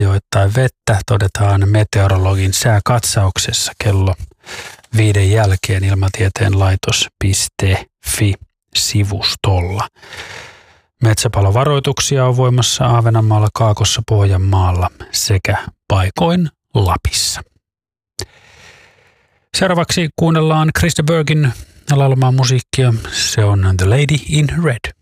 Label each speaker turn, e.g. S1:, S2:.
S1: ajoittain vettä, todetaan meteorologin sääkatsauksessa kello 5 jälkeen ilmatieteen laitos.fi-sivustolla. Metsäpalovaroituksia on voimassa Ahvenanmaalla, Kaakossa, Pohjanmaalla sekä paikoin Lapissa. Seuraavaksi kuunnellaan Krista Bergin laulamaa musiikkia. Se on The Lady in Red.